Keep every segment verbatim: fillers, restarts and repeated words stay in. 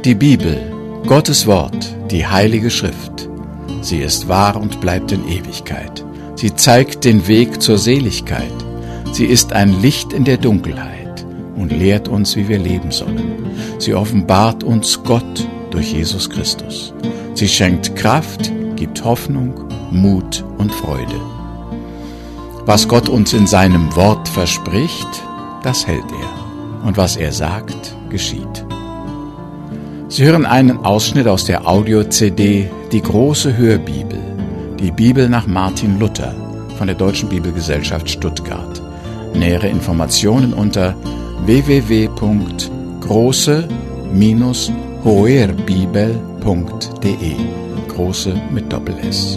Die Bibel, Gottes Wort, die Heilige Schrift. Sie ist wahr und bleibt in Ewigkeit. Sie zeigt den Weg zur Seligkeit. Sie ist ein Licht in der Dunkelheit und lehrt uns, wie wir leben sollen. Sie offenbart uns Gott durch Jesus Christus. Sie schenkt Kraft, gibt Hoffnung, Mut und Freude. Was Gott uns in seinem Wort verspricht, das hält er. Und was er sagt, geschieht. Sie hören einen Ausschnitt aus der Audio-C D Die große Hörbibel, die Bibel nach Martin Luther von der Deutschen Bibelgesellschaft Stuttgart. Nähere Informationen unter w w w punkt große Bindestrich hoerbibel punkt de. Große mit Doppel-S.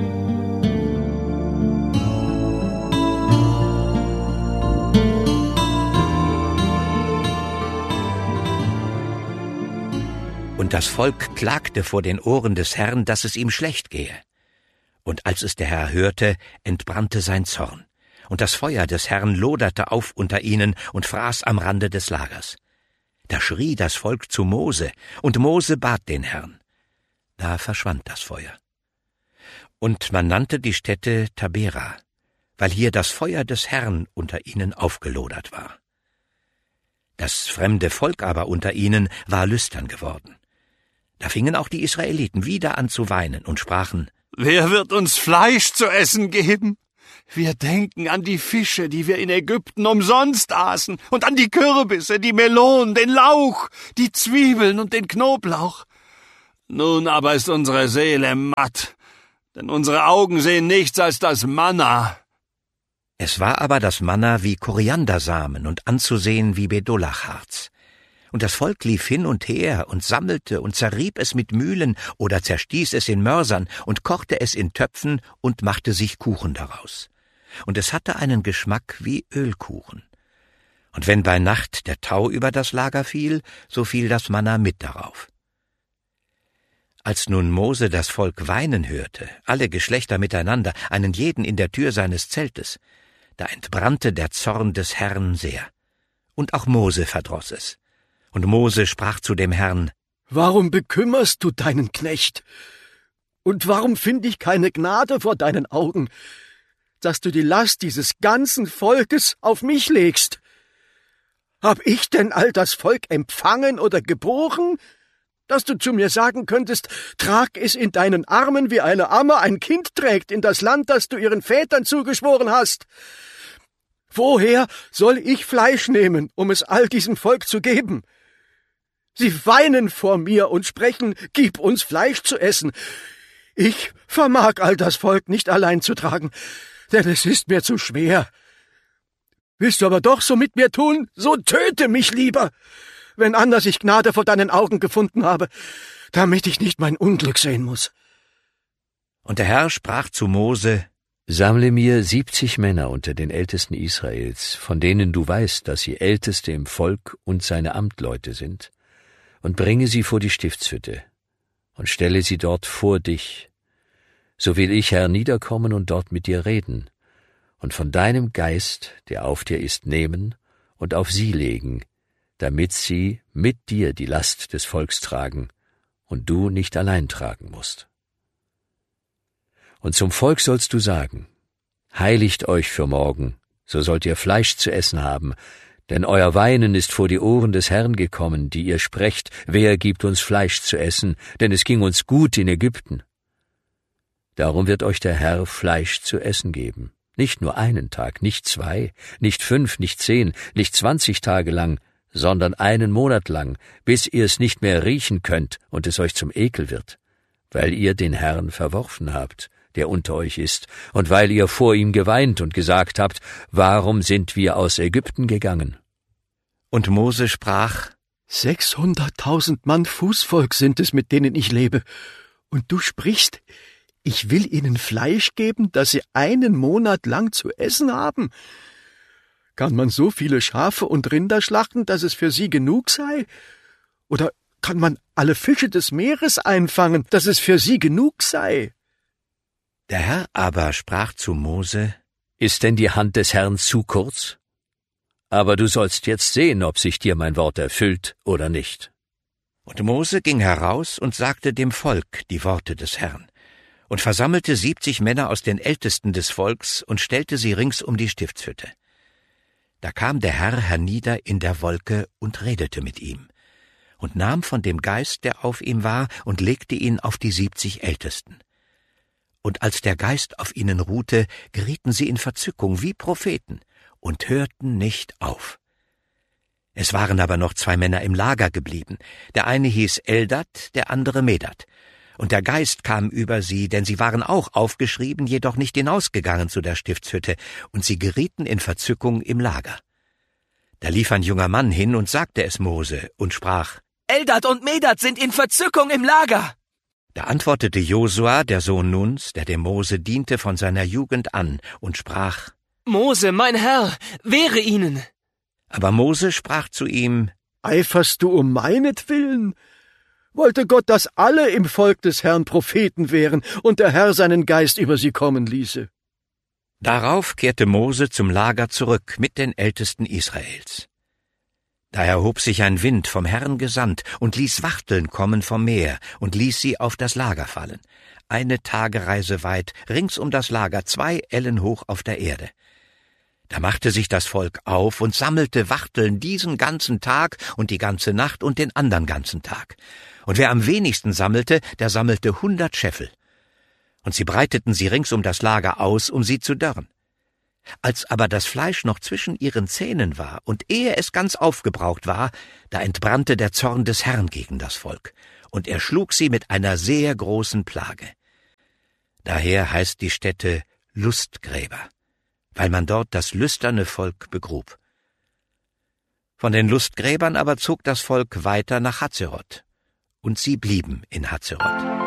Und das Volk klagte vor den Ohren des Herrn, dass es ihm schlecht gehe. Und als es der Herr hörte, entbrannte sein Zorn. Und das Feuer des Herrn loderte auf unter ihnen und fraß am Rande des Lagers. Da schrie das Volk zu Mose, und Mose bat den Herrn. Da verschwand das Feuer. Und man nannte die Stätte Tabera, weil hier das Feuer des Herrn unter ihnen aufgelodert war. Das fremde Volk aber unter ihnen war lüstern geworden. Da fingen auch die Israeliten wieder an zu weinen und sprachen: Wer wird uns Fleisch zu essen geben? Wir denken an die Fische, die wir in Ägypten umsonst aßen, und an die Kürbisse, die Melonen, den Lauch, die Zwiebeln und den Knoblauch. Nun aber ist unsere Seele matt, denn unsere Augen sehen nichts als das Manna. Es war aber das Manna wie Koriandersamen und anzusehen wie Bedolachharz. Und das Volk lief hin und her und sammelte und zerrieb es mit Mühlen oder zerstieß es in Mörsern und kochte es in Töpfen und machte sich Kuchen daraus. Und es hatte einen Geschmack wie Ölkuchen. Und wenn bei Nacht der Tau über das Lager fiel, so fiel das Manna mit darauf. Als nun Mose das Volk weinen hörte, alle Geschlechter miteinander, einen jeden in der Tür seines Zeltes, da entbrannte der Zorn des Herrn sehr. Und auch Mose verdroß es. Und Mose sprach zu dem Herrn: Warum bekümmerst du deinen Knecht? Und warum finde ich keine Gnade vor deinen Augen, dass du die Last dieses ganzen Volkes auf mich legst? Hab ich denn all das Volk empfangen oder geboren, dass du zu mir sagen könntest, trag es in deinen Armen, wie eine Amme ein Kind trägt, in das Land, das du ihren Vätern zugeschworen hast? Woher soll ich Fleisch nehmen, um es all diesem Volk zu geben? Sie weinen vor mir und sprechen, gib uns Fleisch zu essen. Ich vermag all das Volk nicht allein zu tragen, denn es ist mir zu schwer. Willst du aber doch so mit mir tun, so töte mich lieber, wenn anders ich Gnade vor deinen Augen gefunden habe, damit ich nicht mein Unglück sehen muss. Und der Herr sprach zu Mose: Sammle mir siebzig Männer unter den Ältesten Israels, von denen du weißt, dass sie Älteste im Volk und seine Amtleute sind, und bringe sie vor die Stiftshütte und stelle sie dort vor dich. So will ich herniederkommen und dort mit dir reden und von deinem Geist, der auf dir ist, nehmen und auf sie legen, damit sie mit dir die Last des Volks tragen und du nicht allein tragen musst. Und zum Volk sollst du sagen: Heiligt euch für morgen, so sollt ihr Fleisch zu essen haben, denn euer Weinen ist vor die Ohren des Herrn gekommen, die ihr sprecht, wer gibt uns Fleisch zu essen, denn es ging uns gut in Ägypten. Darum wird euch der Herr Fleisch zu essen geben, nicht nur einen Tag, nicht zwei, nicht fünf, nicht zehn, nicht zwanzig Tage lang, sondern einen Monat lang, bis ihr es nicht mehr riechen könnt und es euch zum Ekel wird, weil ihr den Herrn verworfen habt, der unter euch ist, und weil ihr vor ihm geweint und gesagt habt, warum sind wir aus Ägypten gegangen? Und Mose sprach: Sechshunderttausend Mann Fußvolk sind es, mit denen ich lebe, und du sprichst, ich will ihnen Fleisch geben, das sie einen Monat lang zu essen haben. Kann man so viele Schafe und Rinder schlachten, dass es für sie genug sei? Oder kann man alle Fische des Meeres einfangen, dass es für sie genug sei? Der Herr aber sprach zu Mose: Ist denn die Hand des Herrn zu kurz? Aber du sollst jetzt sehen, ob sich dir mein Wort erfüllt oder nicht. Und Mose ging heraus und sagte dem Volk die Worte des Herrn und versammelte siebzig Männer aus den Ältesten des Volks und stellte sie rings um die Stiftshütte. Da kam der Herr hernieder in der Wolke und redete mit ihm und nahm von dem Geist, der auf ihm war, und legte ihn auf die siebzig Ältesten. Und als der Geist auf ihnen ruhte, gerieten sie in Verzückung wie Propheten und hörten nicht auf. Es waren aber noch zwei Männer im Lager geblieben. Der eine hieß Eldad, der andere Medad. Und der Geist kam über sie, denn sie waren auch aufgeschrieben, jedoch nicht hinausgegangen zu der Stiftshütte, und sie gerieten in Verzückung im Lager. Da lief ein junger Mann hin und sagte es Mose und sprach: Eldad und Medad sind in Verzückung im Lager. Da antwortete Josua, der Sohn Nuns, der dem Mose diente von seiner Jugend an, und sprach: Mose, mein Herr, wehre ihnen. Aber Mose sprach zu ihm: Eiferst du um meinetwillen? Wollte Gott, dass alle im Volk des Herrn Propheten wären und der Herr seinen Geist über sie kommen ließe? Darauf kehrte Mose zum Lager zurück mit den Ältesten Israels. Da erhob sich ein Wind vom Herrn gesandt und ließ Wachteln kommen vom Meer und ließ sie auf das Lager fallen, eine Tagereise weit, rings um das Lager, zwei Ellen hoch auf der Erde. Da machte sich das Volk auf und sammelte Wachteln diesen ganzen Tag und die ganze Nacht und den andern ganzen Tag. Und wer am wenigsten sammelte, der sammelte hundert Scheffel. Und sie breiteten sie rings um das Lager aus, um sie zu dörren. Als aber das Fleisch noch zwischen ihren Zähnen war und ehe es ganz aufgebraucht war, da entbrannte der Zorn des Herrn gegen das Volk, und er schlug sie mit einer sehr großen Plage. Daher heißt die Stätte Lustgräber, weil man dort das lüsterne Volk begrub. Von den Lustgräbern aber zog das Volk weiter nach Hazeroth, und sie blieben in Hazeroth.